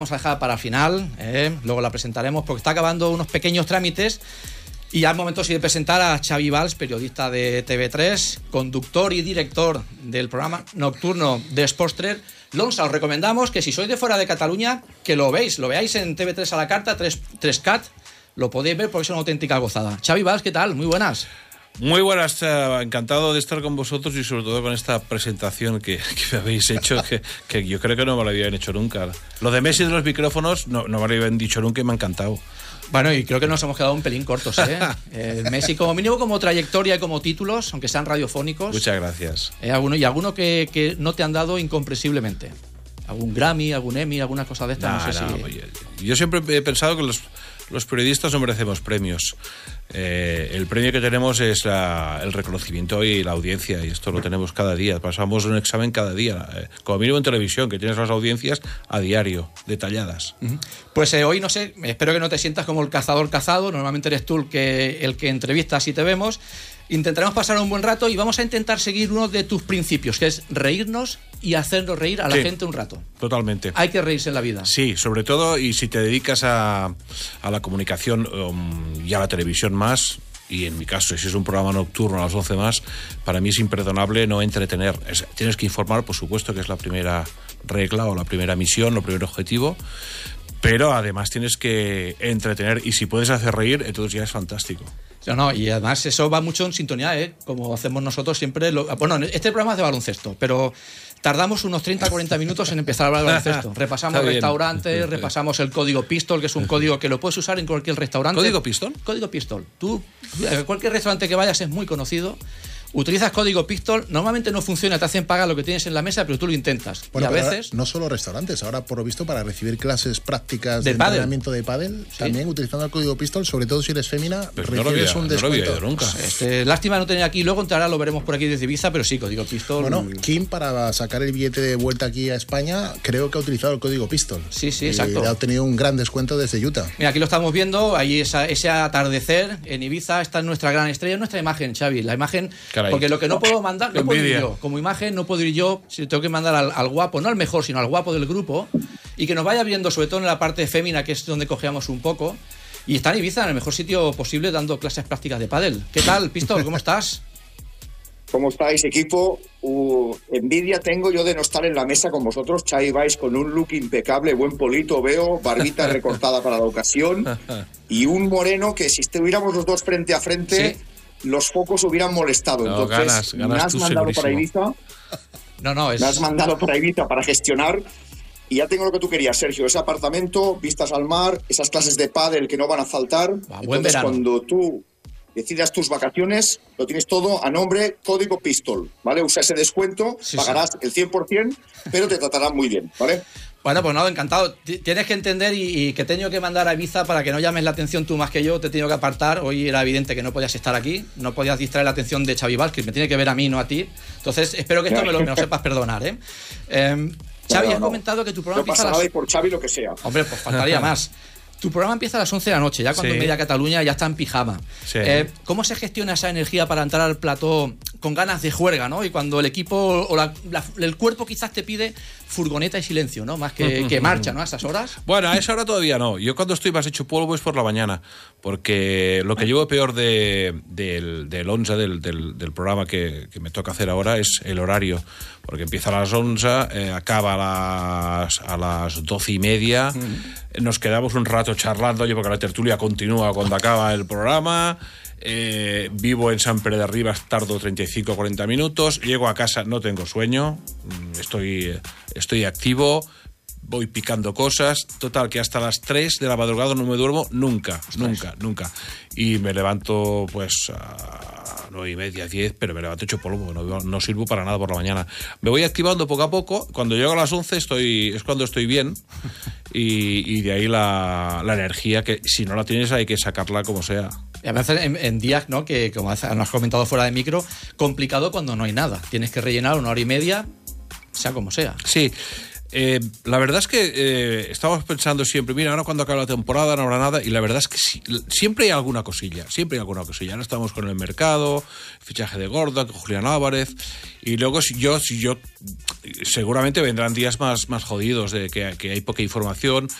Vamos a dejar para el final, luego la presentaremos porque está acabando unos pequeños trámites y ya es momento de presentar a Xavi Valls, periodista de TV3, conductor y director del programa nocturno de Sports3. Lonsa, os recomendamos que si sois de fuera de Cataluña, que lo veáis en TV3 a la carta, 3CAT, lo podéis ver porque es una auténtica gozada. Xavi Valls, ¿qué tal? Muy buenas. Muy buenas, encantado de estar con vosotros y sobre todo con esta presentación que me habéis hecho, que yo creo que no me lo habían hecho nunca. Lo de Messi de los micrófonos no me lo habían dicho nunca y me ha encantado. Bueno, y creo que nos hemos quedado un pelín cortos, Messi como mínimo como trayectoria y como títulos, aunque sean radiofónicos. Muchas gracias. Alguno que no te han dado incomprensiblemente. ¿Algún Grammy, algún Emmy, alguna cosa de estas? No sé si... Yo siempre he pensado que los periodistas no merecemos premios. El premio que tenemos es el reconocimiento y la audiencia, y esto lo tenemos cada día. Pasamos un examen cada día, como mínimo en televisión, que tienes las audiencias a diario, detalladas. Pues hoy, no sé, espero que no te sientas como el cazador cazado. Normalmente eres tú el que entrevistas y te vemos. Intentaremos pasar un buen rato y vamos a intentar seguir uno de tus principios, que es reírnos y hacernos reír a la gente un rato. Totalmente. Hay que reírse en la vida. Sí, sobre todo, y si te dedicas a la comunicación y a la televisión más, y en mi caso, si es un programa nocturno a las 11 más, para mí es imperdonable no entretener. Tienes que informar, por supuesto, que es la primera regla o la primera misión, el primer objetivo, pero además tienes que entretener, y si puedes hacer reír, entonces ya es fantástico. No, y además eso va mucho en sintonía, como hacemos nosotros siempre. Bueno, este programa es de baloncesto, pero tardamos unos 30-40 minutos en empezar a hablar de baloncesto. Repasamos restaurantes, repasamos el código Pistol, que es un código que lo puedes usar en cualquier restaurante. ¿Código Pistol? Código Pistol. Tú, cualquier restaurante que vayas es muy conocido. Utilizas código Pistol, normalmente no funciona, te hacen pagar lo que tienes en la mesa, pero tú lo intentas. Bueno, y a veces... No solo restaurantes, ahora por lo visto para recibir clases prácticas de entrenamiento de pádel, ¿sí? También utilizando el código Pistol, sobre todo si eres fémina, recibes un descuento. No lo había nunca. Lástima no tener aquí, luego ahora lo veremos por aquí desde Ibiza, pero sí, código Pistol. Bueno, Kim, para sacar el billete de vuelta aquí a España, creo que ha utilizado el código Pistol. Sí, exacto. Y ha obtenido un gran descuento desde Utah. Mira, aquí lo estamos viendo, ahí ese atardecer en Ibiza, esta es nuestra gran estrella, nuestra imagen, Xavi, la imagen. Caray. Porque lo que no puedo mandar, no puedo ir yo. Como imagen no puedo ir yo, si tengo que mandar al guapo, no al mejor, sino al guapo del grupo, y que nos vaya viendo, sobre todo en la parte fémina, que es donde cojeamos un poco. Y está en Ibiza, en el mejor sitio posible, dando clases prácticas de pádel. ¿Qué tal, Pistol? ¿Cómo estás? ¿Cómo estáis, equipo? Envidia tengo yo de no estar en la mesa con vosotros. Xavi Valls con un look impecable, buen polito, veo, barbita recortada para la ocasión, y un moreno que si estuviéramos los dos frente a frente... ¿Sí? Los focos hubieran molestado. No, entonces ganas me has mandado segurísimo. para Ibiza. Me has mandado para Ibiza para gestionar. Y ya tengo lo que tú querías, Sergio. Ese apartamento, vistas al mar, esas clases de pádel que no van a faltar. Entonces, cuando tú decidas tus vacaciones, lo tienes todo a nombre código Pistol, ¿vale? Usa ese descuento, pagarás el 100%, pero te tratarán muy bien, ¿vale? Bueno, pues nada, encantado. Tienes que entender y que he tenido que mandar a Ibiza para que no llames la atención tú más que yo, te he tenido que apartar. Hoy era evidente que no podías estar aquí, no podías distraer la atención de Xavi Valls, que me tiene que ver a mí, no a ti. Entonces, espero que esto me lo sepas perdonar, Xavi, has comentado que tu programa empieza a las... por Xavi lo que sea. Hombre, pues faltaría más. Tu programa empieza a las 11 de la noche, ya cuando media Cataluña ya está en pijama. Sí. ¿Cómo se gestiona esa energía para entrar al plató con ganas de juerga, ¿no? Y cuando el equipo o el cuerpo quizás te pide furgoneta y silencio, ¿no? Más que marcha, ¿no? A esas horas. Bueno, a esa hora todavía no. Yo cuando estoy más hecho polvo es por la mañana, porque lo que llevo peor del 11 del programa que me toca hacer ahora es el horario, porque empieza a las 11, acaba a las 12:30, nos quedamos un rato charlando, porque la tertulia continúa cuando acaba el programa. Vivo en Sant Pere de Ribes, tardo 35 o 40 minutos, llego a casa, no tengo sueño, estoy activo, voy picando cosas, total que hasta las 3 de la madrugada no me duermo nunca, y me levanto pues a 9:30, 10, pero me levanto hecho polvo, no sirvo para nada por la mañana. Me voy activando poco a poco, cuando llego a las 11 es cuando estoy bien, y de ahí la energía, que si no la tienes hay que sacarla como sea. Y a veces en días, ¿no? Que como nos has comentado fuera de micro, complicado cuando no hay nada. Tienes que rellenar 1 hora y media, sea como sea. Sí. La verdad es que estamos pensando siempre, mira, ahora cuando acabe la temporada no habrá nada, y la verdad es que siempre hay alguna cosilla. Ahora estamos con el mercado, fichaje de Gordon, con Julián Álvarez, y luego si yo seguramente vendrán días más jodidos de que hay poca información.